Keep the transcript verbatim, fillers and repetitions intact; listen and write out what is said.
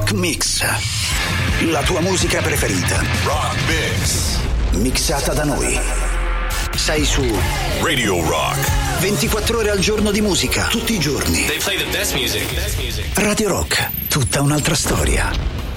Rock Mix. La tua musica preferita. Rock Mix. Mixata da noi. Sei su Radio Rock. ventiquattro ore al giorno di musica, tutti i giorni. They play the best music. Best music. Radio Rock, tutta un'altra storia.